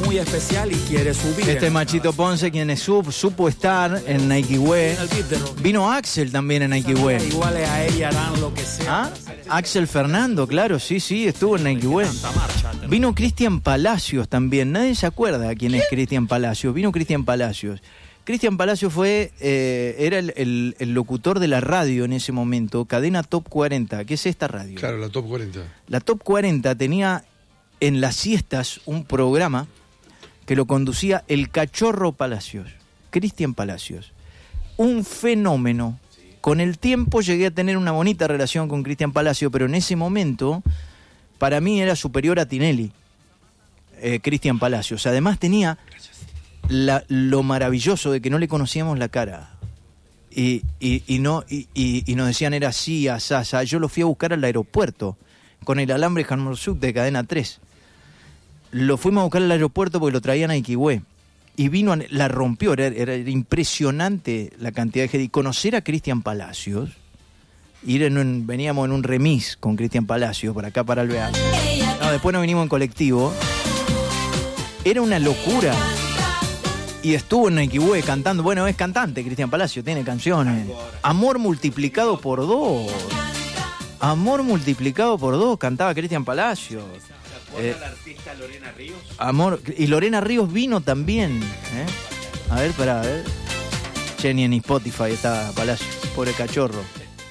muy especial y quiere subir. Este es Machito Ponce, quien supo estar en Nike Way. Vino Axel también en Nike Way. Iguales a ella harán lo que sea. ¿Ah? Axel Fernando, claro, sí, estuvo en Nike Way. Vino Cristian Palacios también. Nadie se acuerda quién es Cristian Palacios. Vino Cristian Palacios. Cristian Palacios era el locutor de la radio en ese momento, Cadena Top 40. ¿Qué es esta radio? Claro, la Top 40. La Top 40 tenía en las siestas un programa que lo conducía el Cachorro Palacios, Cristian Palacios. Un fenómeno. Con el tiempo llegué a tener una bonita relación con Cristian Palacios, pero en ese momento para mí era superior a Tinelli, Cristian Palacios. Además tenía lo maravilloso de que no le conocíamos la cara y nos decían era así, asá. Yo lo fui a buscar al aeropuerto con el alambre Hammershook de Cadena 3. Lo fuimos a buscar al aeropuerto porque lo traían a Iquihué y vino, la rompió, era impresionante la cantidad de gente. Y conocer a Cristian Palacios, veníamos en un remis con Cristian Palacios por acá para Alvear. Después nos vinimos en colectivo. Era una locura. Y estuvo en Nike Way cantando. Bueno, es cantante, Cristian Palacios, tiene canciones. Amor multiplicado por 2. Amor multiplicado por 2, cantaba Cristian Palacios. ¿Se acuerda la artista Lorena Ríos? Amor, y Lorena Ríos vino también. A ver, Che, ni en Spotify está Palacios, pobre cachorro.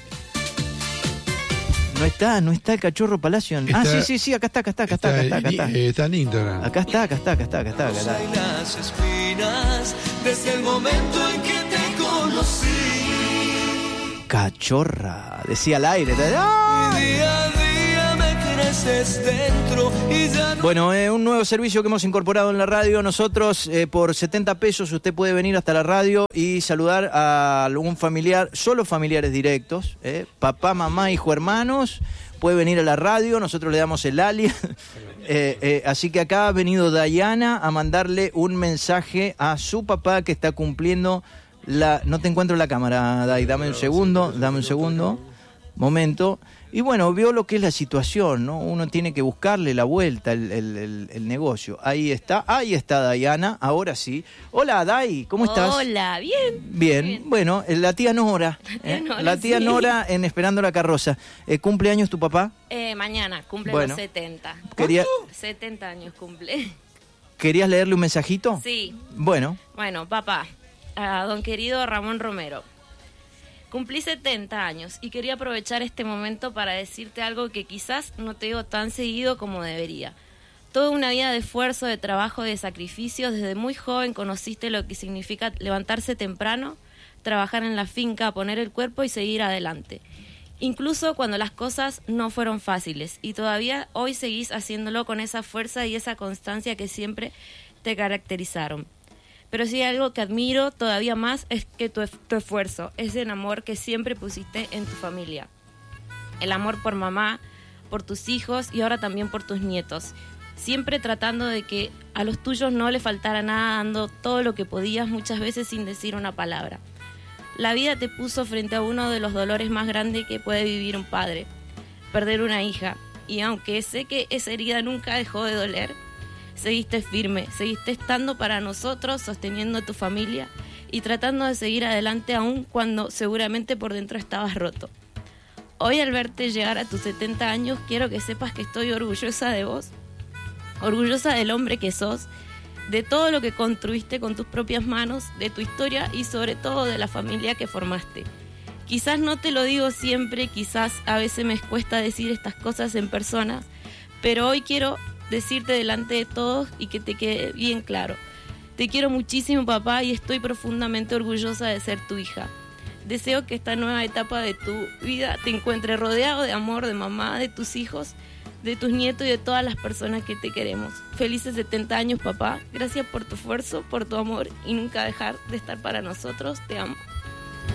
No está el Cachorro Palacios. Sí, acá está. Está en Instagram. Acá está. Las espinas desde el momento en que te conocí. Cachorra, decía al aire. Día a día me creces dentro y ya no... Bueno, un nuevo servicio que hemos incorporado en la radio. Nosotros, por 70 pesos, usted puede venir hasta la radio y saludar a algún familiar, solo familiares directos, papá, mamá, hijo, hermanos. Puede venir a la radio, nosotros le damos el alias. Así que acá ha venido Dayana a mandarle un mensaje a su papá que está cumpliendo No te encuentro la cámara, Day, dame un segundo. Momento. Y bueno, vio lo que es la situación, ¿no? Uno tiene que buscarle la vuelta, el negocio. Ahí está Dayana, ahora sí. Hola, Day, ¿cómo estás? Hola, bien. Bien. Bueno, la tía Nora. La tía sí. Nora en Esperando la Carroza. ¿Cumple años tu papá? Mañana, cumple los 70. 70 años cumple. ¿Querías leerle un mensajito? Sí. Bueno, papá, a don querido Ramón Romero. Cumplí 70 años y quería aprovechar este momento para decirte algo que quizás no te digo tan seguido como debería. Toda una vida de esfuerzo, de trabajo, de sacrificios. Desde muy joven conociste lo que significa levantarse temprano, trabajar en la finca, poner el cuerpo y seguir adelante. Incluso cuando las cosas no fueron fáciles. Y todavía hoy seguís haciéndolo con esa fuerza y esa constancia que siempre te caracterizaron. Pero sí algo que admiro todavía más es que tu esfuerzo, es el amor que siempre pusiste en tu familia. El amor por mamá, por tus hijos y ahora también por tus nietos. Siempre tratando de que a los tuyos no les faltara nada, dando todo lo que podías, muchas veces sin decir una palabra. La vida te puso frente a uno de los dolores más grandes que puede vivir un padre, perder una hija. Y aunque sé que esa herida nunca dejó de doler, seguiste firme, seguiste estando para nosotros, sosteniendo a tu familia y tratando de seguir adelante aún cuando seguramente por dentro estabas roto. Hoy al verte llegar a tus 70 años, quiero que sepas que estoy orgullosa de vos, orgullosa del hombre que sos, de todo lo que construiste con tus propias manos, de tu historia y sobre todo de la familia que formaste. Quizás no te lo digo siempre, quizás a veces me cuesta decir estas cosas en persona, pero hoy quiero decirte delante de todos y que te quede bien claro. Te quiero muchísimo, papá, y estoy profundamente orgullosa de ser tu hija. Deseo que esta nueva etapa de tu vida te encuentre rodeado de amor, de mamá, de tus hijos, de tus nietos y de todas las personas que te queremos. Felices 70 años, papá. Gracias por tu esfuerzo, por tu amor y nunca dejar de estar para nosotros. Te amo.